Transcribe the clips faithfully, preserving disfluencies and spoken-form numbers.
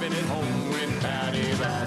driving it home with Patty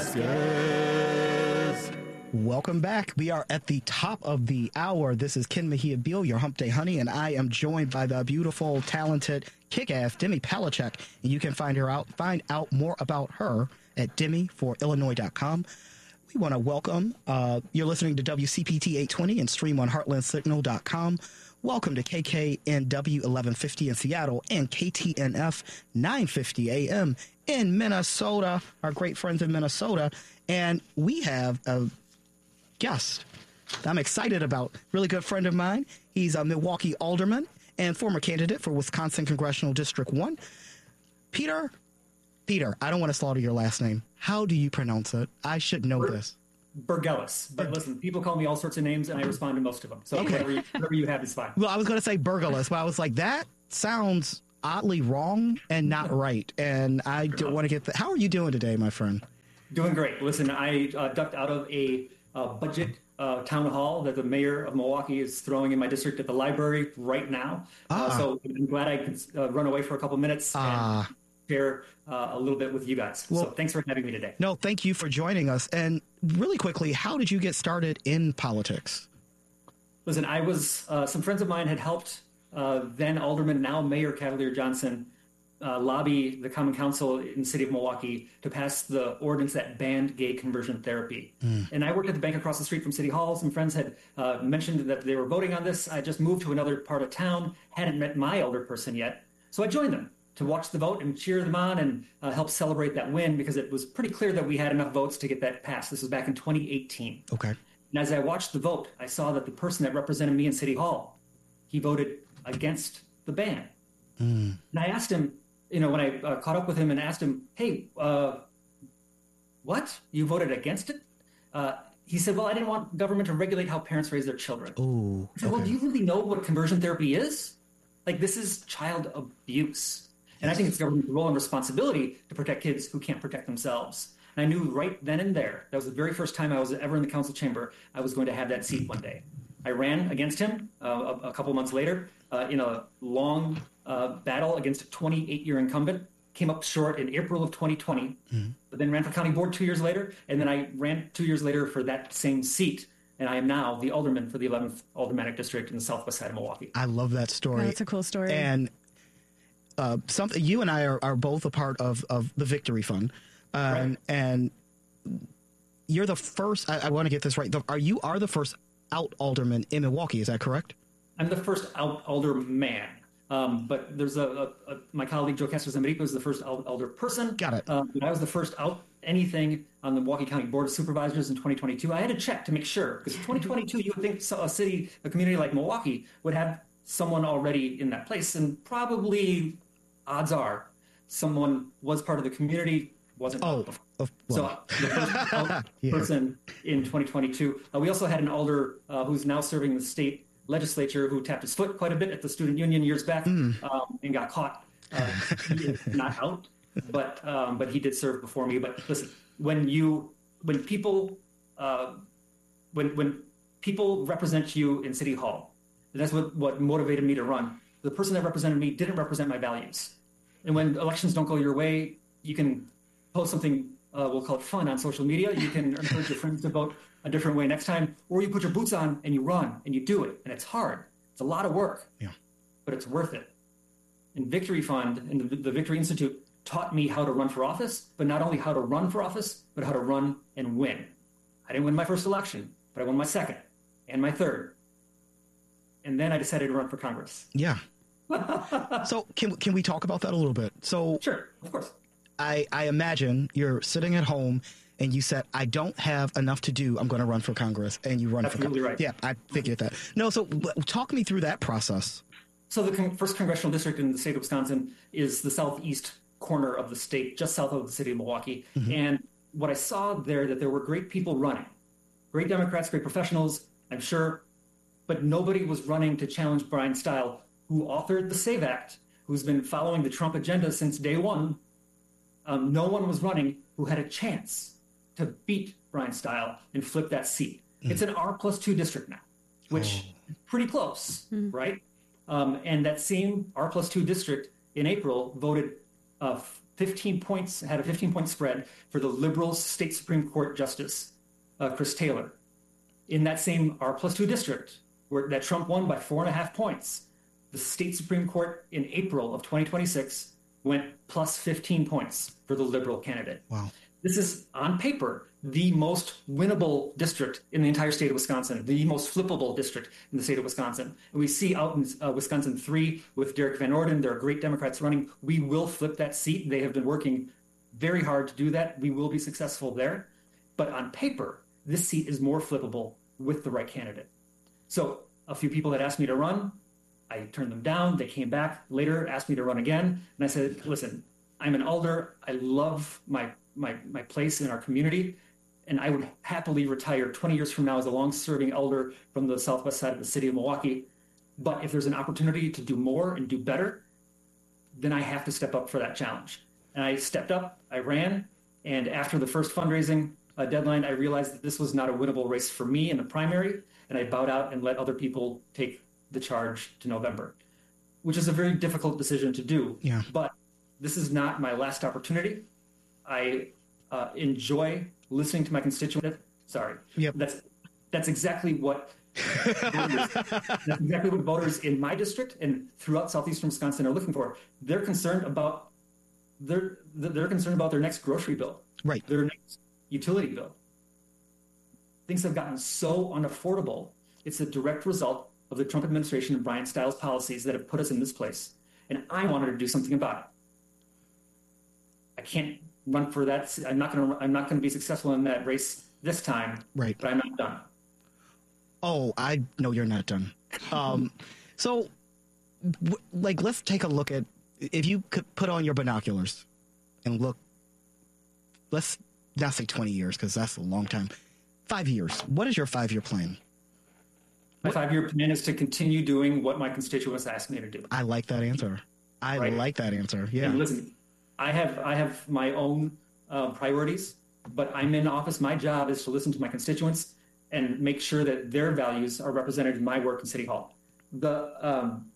Vasquez. Welcome back. We are at the top of the hour. This is Ken Mejia Beal, your Hump Day Honey, and I am joined by the beautiful, talented, kick-ass Demi Palachuk. And you can find her out, find out more about her at demi for illinois dot com. We want to welcome, uh, you're listening to W C P T eight twenty and stream on heartland signal dot com. Welcome to K K N W eleven fifty in Seattle and K T N F nine fifty A M in Minnesota, our great friends in Minnesota. And we have a guest that I'm excited about. Really good friend of mine. He's a Milwaukee alderman and former candidate for Wisconsin Congressional District one. Peter, Peter, I don't want to slaughter your last name. How do you pronounce it? I should know Ber- this. Burgelis. But listen, people call me all sorts of names, and I respond to most of them. So Okay. whatever, you, whatever you have is fine. Well, I was going to say Burgelis, but I was like, that sounds oddly wrong and not right. And I don't want to get that. How are you doing today, my friend? Doing great. Listen, I uh, ducked out of a uh, budget uh, town hall that the mayor of Milwaukee is throwing in my district at the library right now. Ah. Uh, so I'm glad I could uh, run away for a couple minutes Ah. and share uh, a little bit with you guys. Well- so thanks for having me today. No, thank you for joining us. And really quickly, how did you get started in politics? Listen, I was, uh, some friends of mine had helped uh, then Alderman, now Mayor Cavalier Johnson, uh, lobby the Common Council in the city of Milwaukee to pass the ordinance that banned gay conversion therapy. Mm. And I worked at the bank across the street from City Hall. Some friends had uh, mentioned that they were voting on this. I just moved to another part of town, hadn't met my elder person yet. So I joined them to watch the vote and cheer them on and uh, help celebrate that win because it was pretty clear that we had enough votes to get that passed. This was back in twenty eighteen. Okay. And as I watched the vote, I saw that the person that represented me in City Hall, he voted against the ban. Mm. And I asked him, you know, when I uh, caught up with him and asked him, hey, uh, what? You voted against it? Uh, he said, well, I didn't want government to regulate how parents raise their children. Oh, I said, well, do you really know what conversion therapy is? Like, this is child abuse. And I think it's government's role and responsibility to protect kids who can't protect themselves. And I knew right then and there, that was the very first time I was ever in the council chamber, I was going to have that seat one day. I ran against him uh, a, a couple months later uh, in a long uh, battle against a twenty-eight-year incumbent. Came up short in April of twenty twenty, mm-hmm. but then ran for county board two years later. And then I ran two years later for that same seat. And I am now the alderman for the eleventh Aldermanic District in the southwest side of Milwaukee. I love that story. Yeah, that's a cool story. And uh, something you and I are, are both a part of, of the Victory Fund. Um, Right. And you're the first, I, I want to get this right. The, are you are the first out alderman in Milwaukee? Is that correct? I'm the first out alderman. Um, but there's a, a, a my colleague Joe Castro-Zamerico is the first out elder person. Got it. Um, but I was the first out anything on the Milwaukee County Board of Supervisors in twenty twenty-two. I had to check to make sure because twenty twenty-two you would think so- a city, a community like Milwaukee would have someone already in that place, and probably odds are someone was part of the community, wasn't. Oh, before. of, So well, the first out Yeah. person in twenty twenty-two. Uh, we also had an alder uh, who's now serving the state legislature who tapped his foot quite a bit at the student union years back Mm. um, and got caught. Uh, he is not out, but um, but he did serve before me. But listen, when you when people uh, when when people represent you in City Hall, and that's what what motivated me to run. The person that represented me didn't represent my values, and when elections don't go your way, you can post something. Uh, we'll call it fun on social media. You can encourage your friends to vote a different way next time, or you put your boots on and you run and you do it. And it's hard. It's a lot of work, Yeah. but it's worth it. And Victory Fund and the, the Victory Institute taught me how to run for office, but not only how to run for office, but how to run and win. I didn't win my first election, but I won my second and my third. And then I decided to run for Congress. yeah. So can can we talk about that a little bit? So Sure, of course. I, I imagine you're sitting at home and you said, I don't have enough to do. I'm going to run for Congress. And you run Absolutely for right. Yeah, I figured that. No, so w- talk me through that process. So the con- first congressional district in the state of Wisconsin is the southeast corner of the state, just south of the city of Milwaukee. Mm-hmm. And what I saw there, that there were great people running, great Democrats, great professionals, I'm sure, but nobody was running to challenge Brian Stile, who authored the SAVE Act, who's been following the Trump agenda since day one. Um, no one was running who had a chance to beat Brian Stile and flip that seat. Mm. It's an R plus two district now, which Oh. is pretty close, Mm. right? Um, and that same R plus two district in April voted uh, fifteen points, had a fifteen point spread for the liberal state Supreme Court Justice, uh, Chris Taylor. In that same R plus two district, where that Trump won by four and a half points, the state Supreme Court in April of twenty twenty-six went plus fifteen points for the liberal candidate. Wow. This is, on paper, the most winnable district in the entire state of Wisconsin, the most flippable district in the state of Wisconsin. And we see out in uh, Wisconsin three with Derek Van Orden, there are great Democrats running. We will flip that seat. They have been working very hard to do that. We will be successful there. But on paper, this seat is more flippable with the right candidate. So a few people that asked me to run, I turned them down. They came back later, asked me to run again. And I said, listen, I'm an alder. I love my my my place in our community, and I would happily retire twenty years from now as a long-serving elder from the southwest side of the city of Milwaukee. But if there's an opportunity to do more and do better, then I have to step up for that challenge. And I stepped up, I ran, and after the first fundraising uh, deadline, I realized that this was not a winnable race for me in the primary, and I bowed out and let other people take the charge to November, which is a very difficult decision to do. Yeah. But this is not my last opportunity. I uh, enjoy listening to my constituents. Sorry. Yep. That's that's exactly what voters, that's exactly what voters in my district and throughout southeastern Wisconsin are looking for. They're concerned about they're they're concerned about their next grocery bill, Right. their next utility bill. Things have gotten so unaffordable. It's a direct result of the Trump administration and Brian Stiles policies that have put us in this place. And I wanted to do something about it. I can't run for that. I'm not going to. I'm not going to be successful in that race this time. Right. But I'm not done. Oh, I know you're not done. Um, so, w- like, let's take a look at if you could put on your binoculars and look. Let's not say twenty years because that's a long time. Five years. What is your five-year plan? My five-year plan is to continue doing what my constituents ask me to do. I like that answer. I Right. like that answer. Yeah. And listen, I have I have my own uh, priorities, but I'm in office. My job is to listen to my constituents and make sure that their values are represented in my work in City Hall. The um,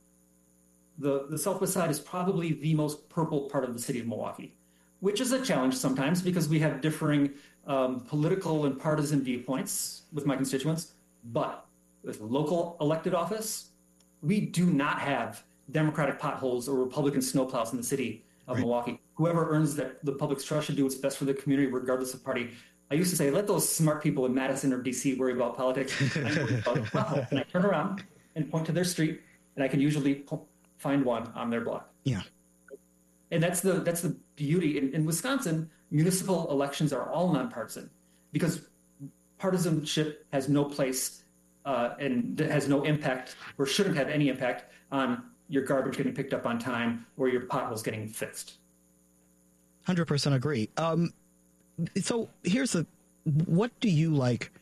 the the Southwest Side is probably the most purple part of the city of Milwaukee, which is a challenge sometimes because we have differing um, political and partisan viewpoints with my constituents. But with local elected office, we do not have Democratic potholes or Republican snowplows in the city of Right. Milwaukee. Whoever earns that the public's trust should do what's best for the community, regardless of party. I used to say, let those smart people in Madison or D C worry about politics. I worry about the pothole. And I turn around and point to their street, and I can usually po- find one on their block. Yeah. And that's the that's the beauty. In, in Wisconsin, municipal elections are all nonpartisan because partisanship has no place uh, and has no impact or shouldn't have any impact on your garbage getting picked up on time or your potholes getting fixed. one hundred percent agree. Um, so here's the, what do you like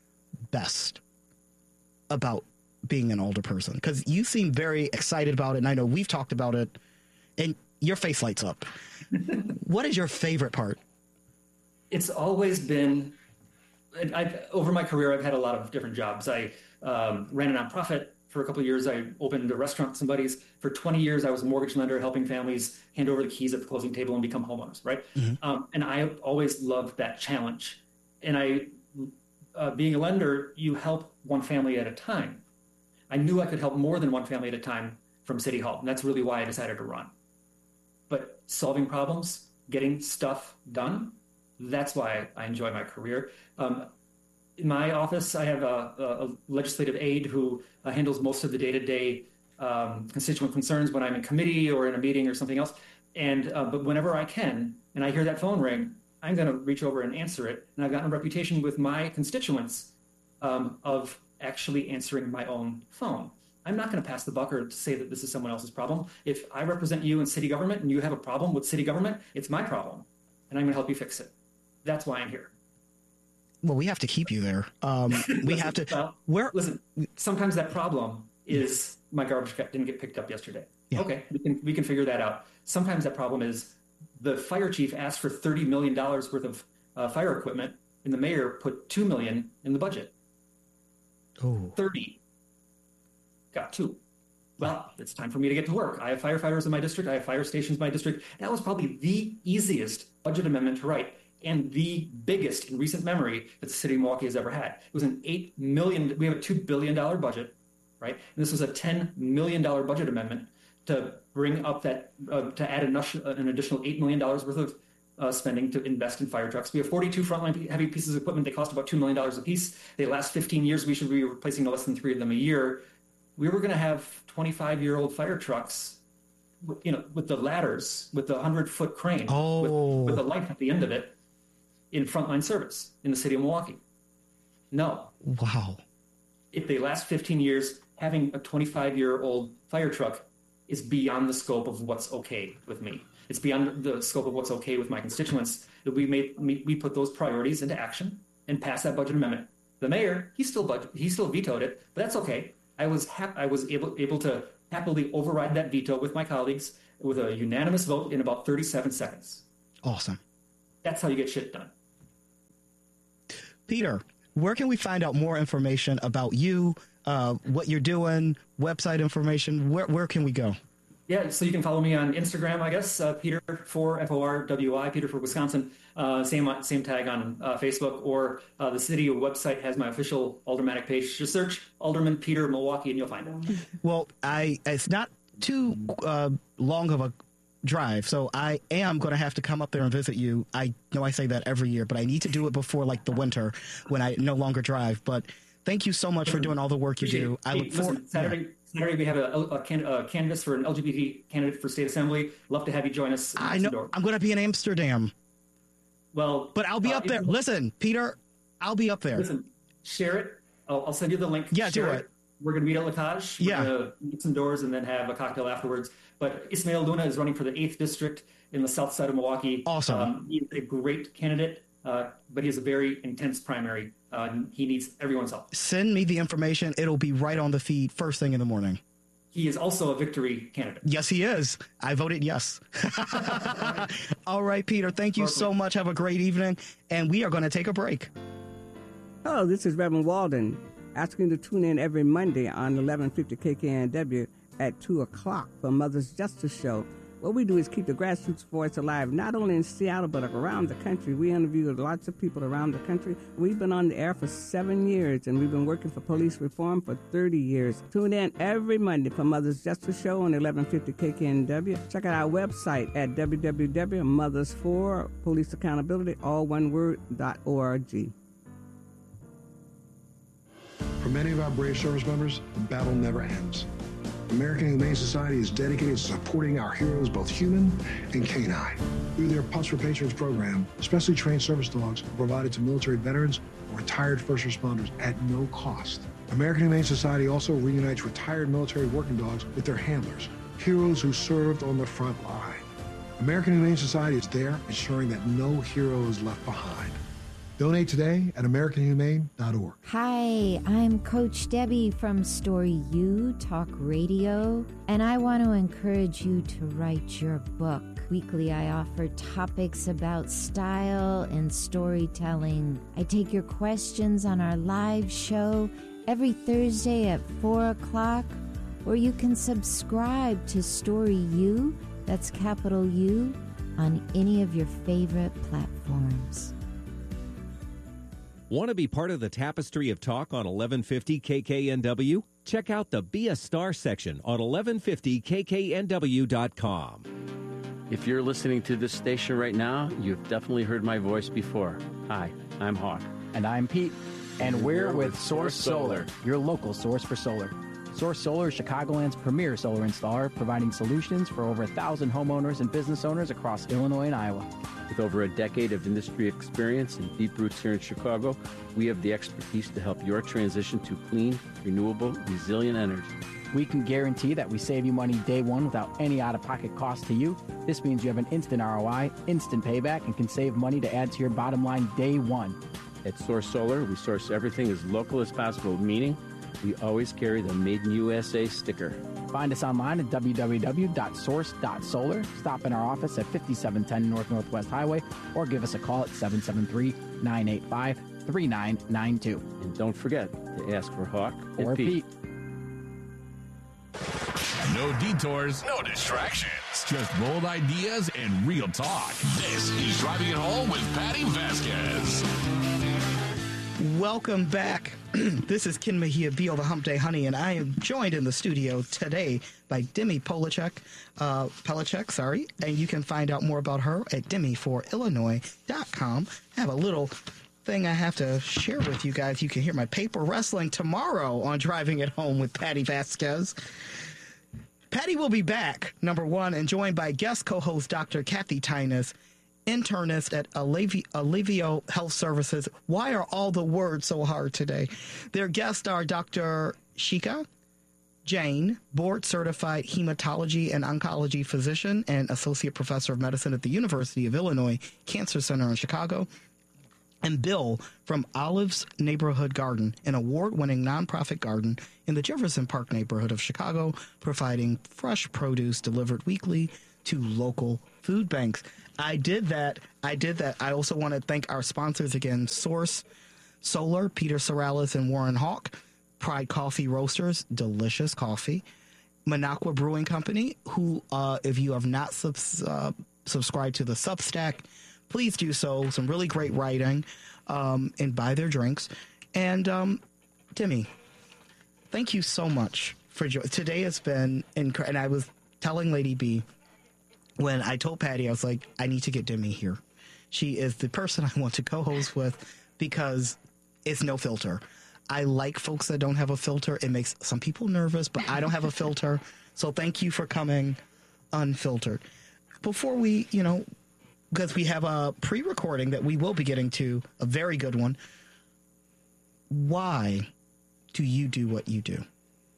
best about being an older person? Because you seem very excited about it, and I know we've talked about it, and your face lights up. What is your favorite part? It's always been, I've, over my career, I've had a lot of different jobs. I um, ran a nonprofit for a couple of years. I opened a restaurant with somebody's. For twenty years, I was a mortgage lender helping families hand over the keys at the closing table and become homeowners, right? Mm-hmm. Um, and I always loved that challenge. And I, uh, being a lender, you help one family at a time. I knew I could help more than one family at a time from City Hall, and that's really why I decided to run. But solving problems, getting stuff done, that's why I enjoy my career. Um, in my office, I have a, a legislative aide who uh, handles most of the day-to-day um, constituent concerns when I'm in committee or in a meeting or something else. And uh, but whenever I can, and I hear that phone ring, I'm going to reach over and answer it. And I've gotten a reputation with my constituents um, of actually answering my own phone. I'm not going to pass the buck or to say that this is someone else's problem. If I represent you in city government and you have a problem with city government, it's my problem, and I'm going to help you fix it. That's why I'm here. Well, we have to keep you there. Um, we Listen, have to. well, Where? Listen, sometimes that problem is my garbage didn't get picked up yesterday. Yeah. Okay, we can we can figure that out. Sometimes that problem is the fire chief asked for thirty million dollars worth of uh, fire equipment, and the mayor put two million dollars in the budget. Oh, thirty got two. well, it's time for me to get to work. I have firefighters in my district. I have fire stations in my district. That was probably the easiest budget amendment to write and the biggest in recent memory that the city of Milwaukee has ever had. It was an eight million dollars, we have a two billion dollars budget, right? And this was a ten million dollars budget amendment to bring up that, uh, to add an, an additional eight million dollars worth of uh, spending to invest in fire trucks. We have forty-two frontline heavy pieces of equipment. They cost about two million dollars a piece. They last fifteen years. We should be replacing no less than three of them a year. We were going to have twenty-five-year-old fire trucks, you know, with the ladders, with the hundred-foot crane, oh. with, with a light at the end of it, in frontline service in the city of Milwaukee. No. Wow. If they last fifteen years, having a twenty-five-year-old fire truck is beyond the scope of what's okay with me. It's beyond the scope of what's okay with my constituents. That we made we put those priorities into action and passed that budget amendment. The mayor, he still budget, he still vetoed it, but that's okay. I was hap- I was able able to happily override that veto with my colleagues with a unanimous vote in about thirty-seven seconds. Awesome. That's how you get shit done. Peter, where can we find out more information about you, uh, what you're doing, website information? Where where can we go? Yeah, so you can follow me on Instagram, I guess, uh, Peter for F O R W I, Peter for Wisconsin. Uh, same same tag on uh, Facebook, or uh, the city website has my official Aldermanic page. Just search Alderman Peter Milwaukee and you'll find it. Well, I it's not too uh, long of a drive, so I am going to have to come up there and visit you. I know I say that every year, but I need to do it before like the winter when I no longer drive. But thank you so much for doing all the work you do. I look forward. Saturday, yeah. Saturday we have a, a, can, a candidates for an L G B T candidate for state assembly. Love to have you join us. I know I'm going to be in Amsterdam. Well, but I'll be uh, up there. Listen, Peter, I'll be up there. Listen, share it. I'll, I'll send you the link. Yeah, share do it. it. We're going to meet at Lacage. We're yeah. going to meet some doors and then have a cocktail afterwards. But Ismail Luna is running for the eighth district in the south side of Milwaukee. Awesome. Um, he's a great candidate, uh, but he has a very intense primary. Uh, and he needs everyone's help. Send me the information. It'll be right on the feed first thing in the morning. He is also a victory candidate. Yes, he is. I voted yes. All right, Peter, thank you Perfect. so much. Have a great evening. And we are going to take a break. Hello, this is Reverend Walden, asking you to tune in every Monday on eleven fifty K K N W at two o'clock for Mother's Justice Show. What we do is keep the grassroots voice alive, not only in Seattle, but around the country. We interview lots of people around the country. We've been on the air for seven years, and we've been working for police reform for thirty years. Tune in every Monday for Mother's Justice Show on eleven fifty K K N W. Check out our website at w w w dot mothers for police accountability, all one word, dot org. For many of our brave service members, the battle never ends. American Humane Society is dedicated to supporting our heroes, both human and canine. Through their Pups for Patrons program, specially trained service dogs are provided to military veterans or retired first responders at no cost. American Humane Society also reunites retired military working dogs with their handlers, heroes who served on the front line. American Humane Society is there ensuring that no hero is left behind. Donate today at american humane dot org. Hi, I'm Coach Debbie from Story U Talk Radio, and I want to encourage you to write your book. Weekly, I offer topics about style and storytelling. I take your questions on our live show every Thursday at four o'clock, or you can subscribe to Story U, that's capital U, on any of your favorite platforms. Want to be part of the tapestry of talk on eleven fifty K K N W? Check out the Be a Star section on eleven fifty K K N W dot com. If you're listening to this station right now, you've definitely heard my voice before. Hi, I'm Hawk. And I'm Pete. And we're with Source Solar, your local source for solar. Source Solar is Chicagoland's premier solar installer, providing solutions for over a thousand homeowners and business owners across Illinois and Iowa. With over a decade of industry experience and deep roots here in Chicago, we have the expertise to help your transition to clean, renewable, resilient energy. We can guarantee that we save you money day one without any out-of-pocket cost to you. This means you have an instant R O I, instant payback, and can save money to add to your bottom line day one. At Source Solar, we source everything as local as possible, meaning we always carry the Made in U S A sticker. Find us online at w w w dot source dot solar. Stop in our office at fifty-seven ten North Northwest Highway or give us a call at seven seven three, nine eight five, three nine nine two. And don't forget to ask for Hawk or and Pete. Pete. No detours, no distractions. Just bold ideas and real talk. This is Driving It Home with Patty Vasquez. Welcome back. This is Ken Mejia Beal, the Hump Day Honey, and I am joined in the studio today by Demi Polachek, uh, Pelachek, sorry, and you can find out more about her at demi for illinois dot com. I have a little thing I have to share with you guys. You can hear my paper wrestling tomorrow on Driving It Home with Patty Vasquez. Patty will be back, number one, and joined by guest co-host Doctor Kathy Tynas, internist at Alivio, Alivio Health Services. Why are all the words so hard today? Their guests are Doctor Shika Jain, board-certified hematology and oncology physician and associate professor of medicine at the University of Illinois Cancer Center in Chicago, and Bill from Olive's Neighborhood Garden, an award-winning nonprofit garden in the Jefferson Park neighborhood of Chicago, providing fresh produce delivered weekly to local food banks. I did that. I did that. I also want to thank our sponsors again, Source Solar, Peter Sorrellis and Warren Hawk, Pride Coffee Roasters, delicious coffee, Minocqua Brewing Company, who, uh, if you have not subs- uh, subscribed to the Substack, please do so. Some really great writing, um, and buy their drinks. And um, Demi, thank you so much for jo- today. Has been incredible. And I was telling Lady B when I told Patty, I was like, I need to get Demi here. She is the person I want to co-host with because it's no filter. I like folks that don't have a filter. It makes some people nervous, but I don't have a filter. So thank you for coming unfiltered. Before we, you know, because we have a pre-recording that we will be getting to, a very good one. Why do you do what you do?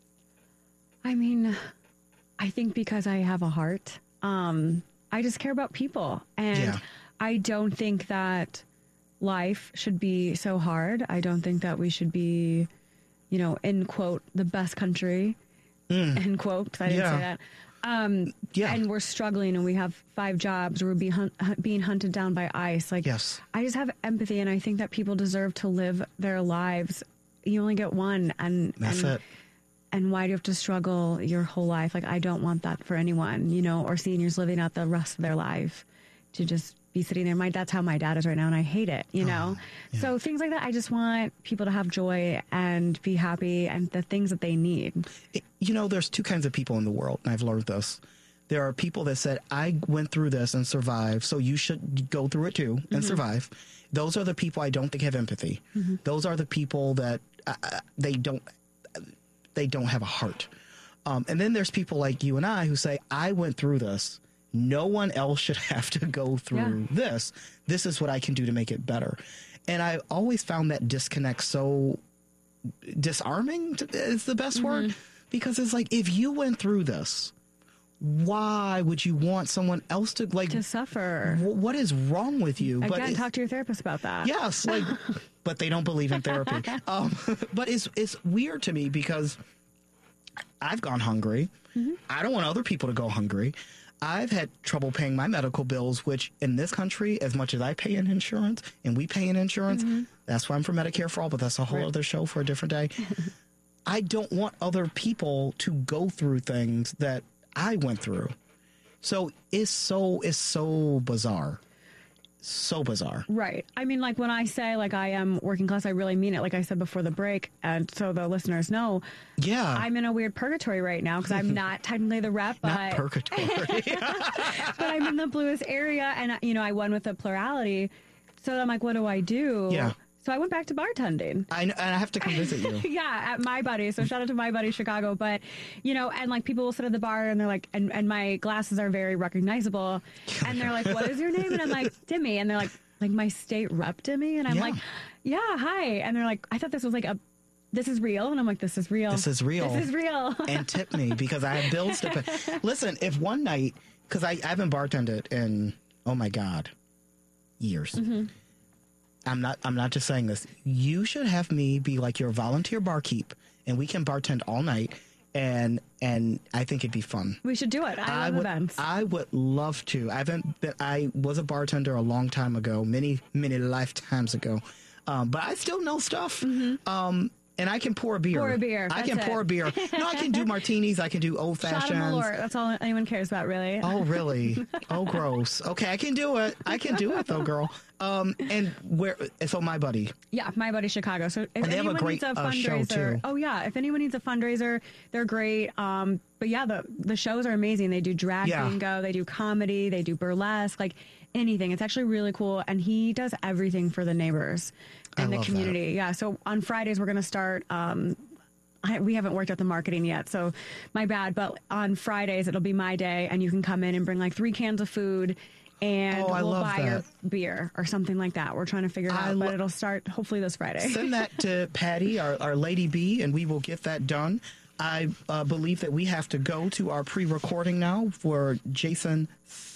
I mean, I think because I have a heart. Um, I just care about people. And Yeah. I don't think that life should be so hard. I don't think that we should be, you know, in quote, the best country, Mm. end quote, 'cause I didn't Yeah. say that. Um, Yeah. And we're struggling and we have five jobs or we're be hun- being hunted down by ICE. Like, Yes. I just have empathy and I think that people deserve to live their lives. You only get one. And That's and, it. And why do you have to struggle your whole life? Like, I don't want that for anyone, you know, or seniors living out the rest of their life to just be sitting there. My, that's how my dad is right now, and I hate it, you know? Oh, yeah. So things like that, I just want people to have joy and be happy and the things that they need. It- you know, there's two kinds of people in the world, and I've learned this. There are people that said, I went through this and survived, so you should go through it too and Mhm. survive. Those are the people I don't think have empathy. Mhm. Those are the people that uh, they don't they don't have a heart. Um, and then there's people like you and I who say, I went through this. No one else should have to go through Yeah. this. This is what I can do to make it better. And I always found that disconnect so disarming to- is the best word, because it's like, if you went through this, why would you want someone else to like to suffer? W- what is wrong with you? Again, it's- talk to your therapist about that. Yes, like, but they don't believe in therapy. Um, but it's it's weird to me because I've gone hungry. Mm-hmm. I don't want other people to go hungry. I've had trouble paying my medical bills, which in this country, as much as I pay in insurance and we pay in insurance, Mm-hmm. that's why I'm for Medicare for All, but that's a whole other show for a different day. I don't want other people to go through things that I went through. So it's so it's so bizarre. So bizarre. Right. I mean, like when I say like I am working class, I really mean it. Like I said before the break, and so the listeners know. Yeah. I'm in a weird purgatory right now because I'm not technically the rep, but Not purgatory. but I'm in the bluest area, and you know I won with the plurality. So I'm like, what do I do? Yeah. So I went back to bartending. I know, and I have to come visit you. Yeah, at My Buddy. So shout out to My Buddy Chicago. But, you know, and like people will sit at the bar and they're like, and, and my glasses are very recognizable. And they're like, what is your name? And I'm like, Demi. And they're like, like my state rep Demi. And I'm Yeah. like, yeah, hi. And they're like, I thought this was like a, this is real. And I'm like, this is real. This is real. This is real. And tip me because I have bills to pay. Listen, if one night, because I, I haven't bartended in, oh my God, years. Mm-hmm. I'm not I'm not just saying this. You should have me be like your volunteer barkeep and we can bartend all night and and I think it'd be fun. We should do it. I, love would events. I would love to. I haven't been I was a bartender a long time ago, many, many lifetimes ago. Um, but I still know stuff. Mm-hmm. Um And I can pour a beer. Pour a beer. I That's can it. pour a beer. No, I can do martinis. I can do old Shot of fashions. Malort. That's all anyone cares about, really. Oh, really? Oh, gross. Okay, I can do it. I can do it, though, girl. Um, and where? So my buddy. Yeah, My Buddy Chicago. So if And they have a anyone great, needs a uh, show, fundraiser, too. oh yeah, if anyone needs a fundraiser, they're great. Um, but yeah, the the shows are amazing. They do drag Yeah. bingo, they do comedy, they do burlesque, like anything. It's actually really cool, and he does everything for the neighbors I and the love that. community. Yeah. So on Fridays we're gonna start. Um, I, we haven't worked out the marketing yet, so my bad. But on Fridays it'll be my day, and you can come in and bring like three cans of food. And Oh, I we'll love buy your that. beer or something like that. We're trying to figure it I out, lo- but it'll start hopefully this Friday. Send that to Patty, our, our Lady B, and we will get that done. I uh, believe that we have to go to our pre-recording now for Jason.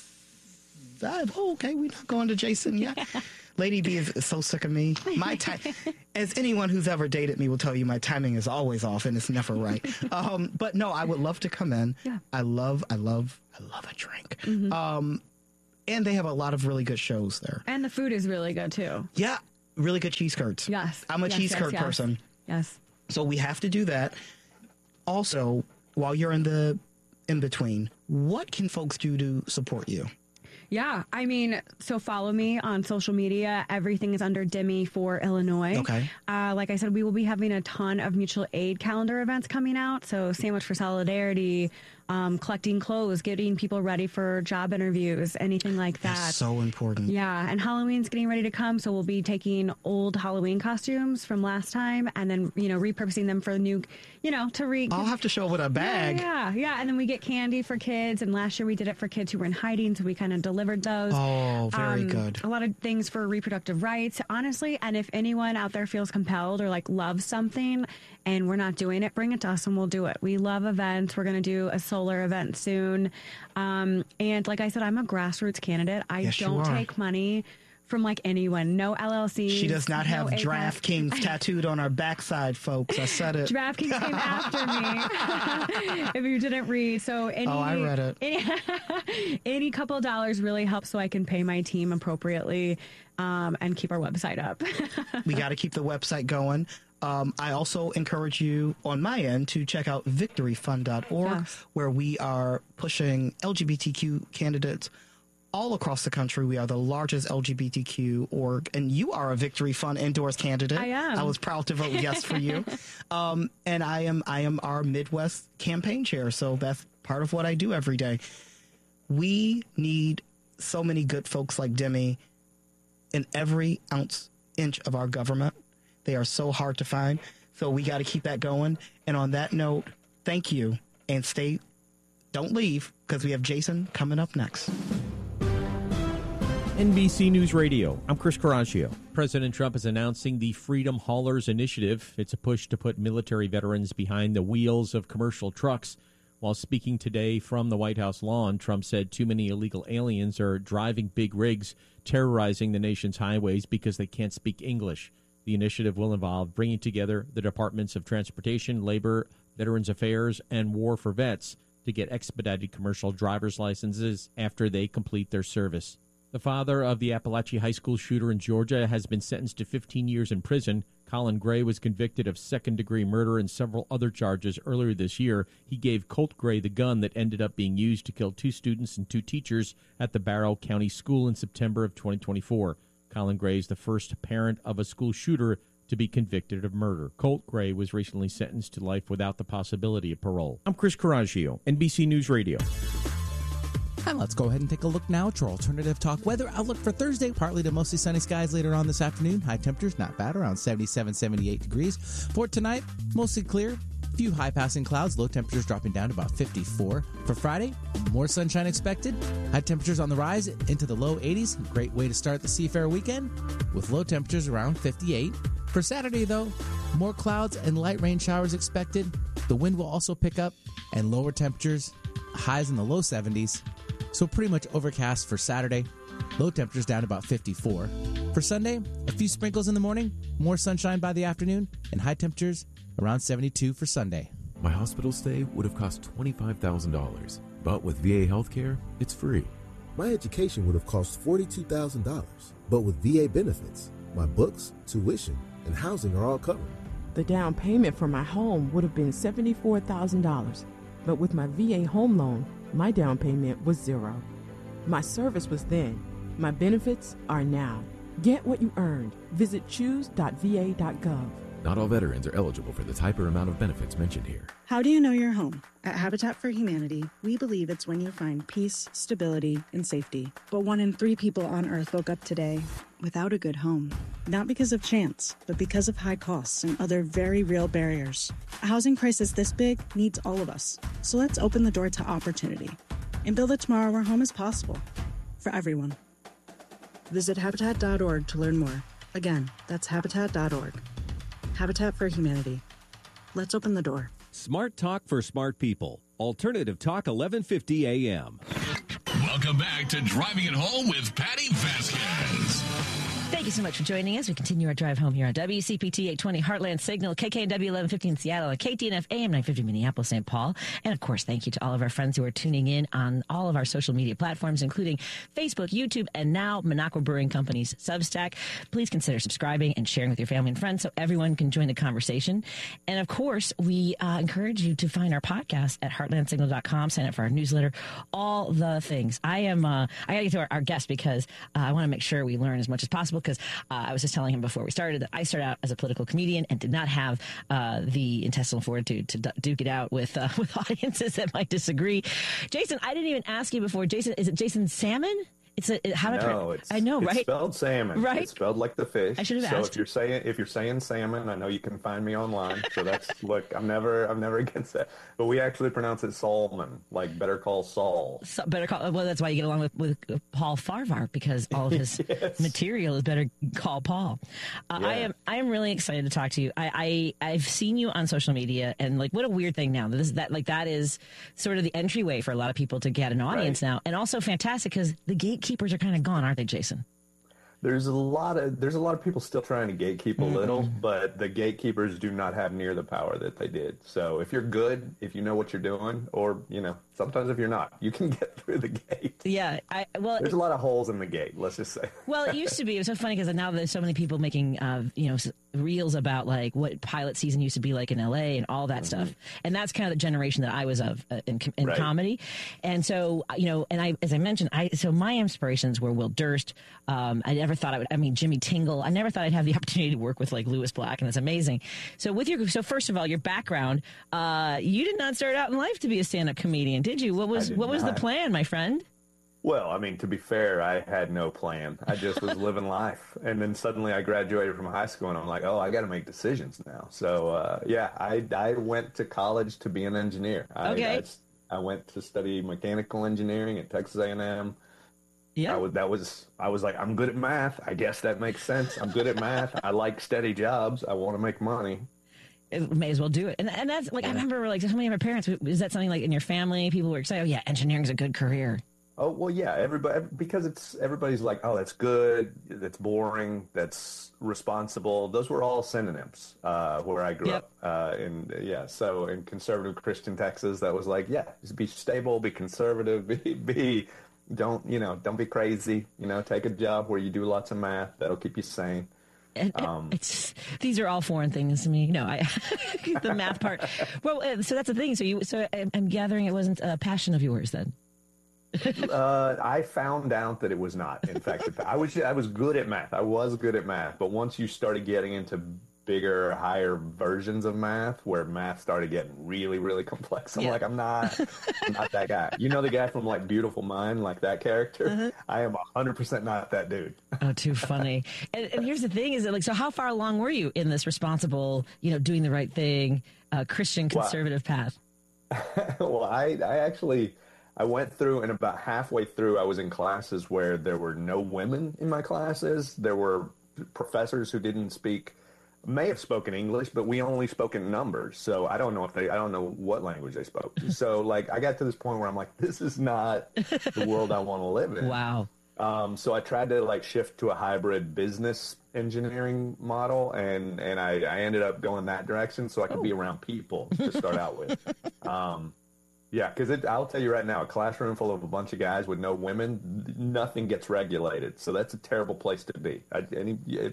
Oh, okay, we're not going to Jason yet. Lady B is so sick of me. My time, as anyone who's ever dated me will tell you, my timing is always off and it's never right. Um, but no, I would love to come in. Yeah. I love, I love, I love a drink. Mhm. Um, and they have a lot of really good shows there. And the food is really good too. Yeah, really good cheese curds. Yes. I'm a Yes, cheese yes, curd yes. person. Yes. So we have to do that. Also, while you're in the in between, what can folks do to support you? Yeah. I mean, so follow me on social media. Everything is under Demi for Illinois. Okay. Uh, like I said, we will be having a ton of mutual aid calendar events coming out. So Sandwich for Solidarity, um, collecting clothes, getting people ready for job interviews, anything like that. That's so important. Yeah, and Halloween's getting ready to come, so we'll be taking old Halloween costumes from last time and then, you know, repurposing them for new, you know, to re. I'll have to show up with a bag. Yeah, yeah, yeah, and then we get candy for kids, and last year we did it for kids who were in hiding, so we kind of delivered those. Oh, very Um, good. A lot of things for reproductive rights, honestly, and if anyone out there feels compelled or like loves something and we're not doing it, bring it to us and we'll do it. We love events. We're going to do a solar event soon. Um, and like I said, I'm a grassroots candidate. I Yes, you don't are. take money from like anyone. No L L Cs. She does not have no A P A C. DraftKings tattooed on her backside, folks. I said it. DraftKings came after me. If you didn't read, so any, Oh, I read it. Any, any couple of dollars really helps, so I can pay my team appropriately um, and keep our website up. We got to keep the website going. Um, I also encourage you on my end to check out victory fund dot org, Yes. where we are pushing L G B T Q candidates all across the country. We are the largest L G B T Q org, and you are a Victory Fund endorsed candidate. I am. I was proud to vote yes for you. Um, and I am I am our Midwest campaign chair, so that's part of what I do every day. We need so many good folks like Demi in every ounce inch of our government. They are so hard to find, so we got to keep that going. And on that note, thank you, and stay. Don't leave, because we have Jason coming up next. N B C News Radio, I'm Chris Caraccio. President Trump is announcing the Freedom Haulers Initiative. It's a push to put military veterans behind the wheels of commercial trucks. While speaking today from the White House lawn, Trump said too many illegal aliens are driving big rigs, terrorizing the nation's highways because they can't speak English. The initiative will involve bringing together the Departments of Transportation, Labor, Veterans Affairs, and War for Vets to get expedited commercial driver's licenses after they complete their service. The father of the Appalachia High School shooter in Georgia has been sentenced to fifteen years in prison. Colin Gray was convicted of second-degree murder and several other charges earlier this year. He gave Colt Gray the gun that ended up being used to kill two students and two teachers at the Barrow County School in September of twenty twenty-four. Colin Gray is the first parent of a school shooter to be convicted of murder. Colt Gray was recently sentenced to life without the possibility of parole. I'm Chris Caraccio, N B C News Radio. And let's go ahead and take a look now at your alternative talk weather outlook for Thursday. Partly to mostly sunny skies later on this afternoon. High temperatures not bad, around seventy-seven, seventy-eight degrees. For tonight, mostly clear. Few high passing clouds, low temperatures dropping down to about fifty-four. For Friday, more sunshine expected. High temperatures on the rise into the low eighties. Great way to start the Seafair weekend with low temperatures around fifty-eight. For Saturday, though, more clouds and light rain showers expected. The wind will also pick up and lower temperatures, highs in the low seventies. So pretty much overcast for Saturday. Low temperatures down to about fifty-four. For Sunday, a few sprinkles in the morning, more sunshine by the afternoon, and high temperatures around seventy-two for Sunday. My hospital stay would have cost twenty-five thousand dollars, but with V A healthcare, it's free. My education would have cost forty-two thousand dollars, but with V A benefits, my books, tuition, and housing are all covered. The down payment for my home would have been seventy-four thousand dollars, but with my V A home loan, my down payment was zero. My service was then. My benefits are now. Get what you earned. Visit choose dot v a dot gov. Not all veterans are eligible for the type or amount of benefits mentioned here. How do you know you're home? At Habitat for Humanity, we believe it's when you find peace, stability, and safety. But one in three people on Earth woke up today without a good home. Not because of chance, but because of high costs and other very real barriers. A housing crisis this big needs all of us. So let's open the door to opportunity and build a tomorrow where home is possible for everyone. Visit habitat dot org to learn more. Again, that's habitat dot org. Habitat for Humanity. Let's open the door. Smart Talk for smart people. Alternative Talk eleven fifty A M. Welcome back to Driving It Home with Patty Vasquez. Thank you so much for joining us. We continue our drive home here on W C P T eight twenty Heartland Signal, K K N W eleven fifty in Seattle, and K T N F A M nine fifty Minneapolis, Saint Paul. And, of course, thank you to all of our friends who are tuning in on all of our social media platforms, including Facebook, YouTube, and now Minocqua Brewing Company's Substack. Please consider subscribing and sharing with your family and friends so everyone can join the conversation. And, of course, we uh, encourage you to find our podcast at heartland signal dot com, sign up for our newsletter, all the things. I am, uh, I got to get to our, our guest because uh, I want to make sure we learn as much as possible because uh, I was just telling him before we started that I started out as a political comedian and did not have uh, the intestinal fortitude to d- duke it out with uh, with audiences that might disagree. Jason, I didn't even ask you before. Jason, is it Jason Salmon? It's a it, how to no, it's, I know, it's right? spelled salmon. Right? It's spelled like the fish. I should have so asked. if you're saying if you're saying salmon, I know you can find me online. So that's look, I'm never I'm never against that. But we actually pronounce it Salmon, like Better Call Saul. So better call. Well, that's why you get along with, with Paul Farvar because all of his yes. material is Better Call Paul. Uh, yeah. I am I am really excited to talk to you. I, I I've seen you on social media and like what a weird thing now. This that like that is sort of the entryway for a lot of people to get an audience right. now, and also fantastic because the gatekeepers are kind of gone, aren't they, Jason? There's a lot of there's a lot of people still trying to gatekeep a mm-hmm. little, but the gatekeepers do not have near the power that they did. So if you're good, if you know what you're doing, or you know, sometimes if you're not, you can get through the gate. Yeah, I well, there's a lot of holes in the gate. Let's just say. Well, it used to be. It was so funny because now there's so many people making, uh, you know, reels about like what pilot season used to be like in L A and all that mm-hmm. stuff, and that's kind of the generation that I was of uh, in, in right. comedy. And so, you know, and I, as I mentioned, I so my inspirations were Will Durst. Um, I never thought I would. I mean, Jimmy Tingle. I never thought I'd have the opportunity to work with like Lewis Black, and it's amazing. So, with your so first of all, your background, uh, you did not start out in life to be a stand-up comedian, did you? What was what was not. the plan, my friend? Well, I mean, to be fair, I had no plan. I just was living life. And then suddenly I graduated from high school, and I'm like, oh, I got to make decisions now. So, uh, yeah, I, I went to college to be an engineer. Okay. I, I, I went to study mechanical engineering at Texas A and M. Yeah. I was, that was, I was like, I'm good at math. I guess that makes sense. I'm good at math. I like steady jobs. I want to make money. It may as well do it. And and that's like, I remember like so many of my parents, is that something like in your family? People were excited, oh, yeah, engineering's a good career. Oh, well, yeah, everybody, because it's everybody's like, oh, that's good, that's boring, that's responsible. Those were all synonyms uh, where I grew yep. up. Uh, and yeah, so in conservative Christian Texas, that was like, yeah, just be stable, be conservative, be, be don't, you know, don't be crazy, you know, take a job where you do lots of math. That'll keep you sane. Um, it's, these are all foreign things to me. No, I the math part. Well, so that's the thing. So you, so I'm gathering it wasn't a passion of yours then. uh, I found out that it was not. In fact, I was I was good at math. I was good at math, but once you started getting into bigger, higher versions of math, where math started getting really, really complex, I'm yeah. like, I'm not, I'm not that guy. You know, the guy from like Beautiful Mind, like that character. Uh-huh. I am one hundred percent not that dude. Oh, too funny. and, and here's the thing: is that like, so how far along were you in this responsible, you know, doing the right thing, uh, Christian conservative well, path? well, I, I actually. I went through, and about halfway through, I was in classes where there were no women in my classes. There were professors who didn't speak, may have spoken English, but we only spoke in numbers. So I don't know if they, I don't know what language they spoke. So like, I got to this point where I'm like, this is not the world I want to live in. Wow. Um, so I tried to like shift to a hybrid business engineering model, and, and I, I ended up going that direction so I could oh. be around people to start out with. Um, Yeah, because I'll tell you right now, a classroom full of a bunch of guys with no women, nothing gets regulated. So that's a terrible place to be. I, any, it's,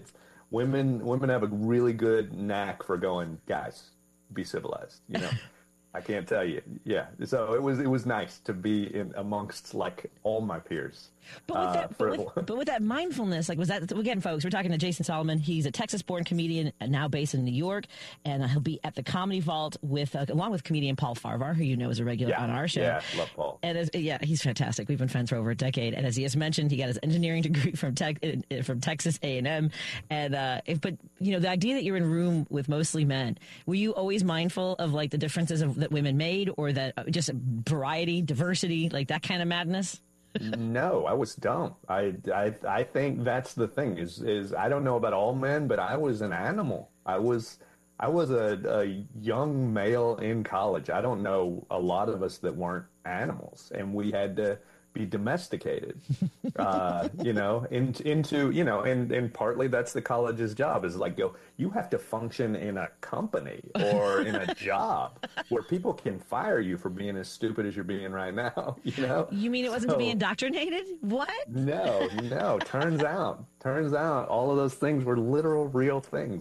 women women have a really good knack for going, guys, be civilized. You know, I can't tell you. Yeah. So it was it was nice to be in amongst like all my peers. But with, that, uh, but, with, but with that mindfulness, like was that, again, folks, we're talking to Jason Solomon. He's a Texas-born comedian now based in New York, and uh, he'll be at the Comedy Vault with, uh, along with comedian Paul Farvar, who you know is a regular yeah, on our show. Yeah, love Paul. And as, yeah, he's fantastic. We've been friends for over a decade. And as he has mentioned, he got his engineering degree from tech, from Texas A and M. And uh, if, but you know, the idea that you're in a room with mostly men, were you always mindful of like the differences of, that women made, or that uh, just variety, diversity, like that kind of madness? No, I was dumb. I, I I think that's the thing is is I don't know about all men, but I was an animal. I was I was a, a young male in college. I don't know a lot of us that weren't animals, and we had to be domesticated, uh, you know, in, into, you know, and, and partly that's the college's job is like, go, you have to function in a company or in a job where people can fire you for being as stupid as you're being right now, you know? You mean it wasn't so, to be indoctrinated? What? No, no. Turns out, turns out all of those things were literal, real things.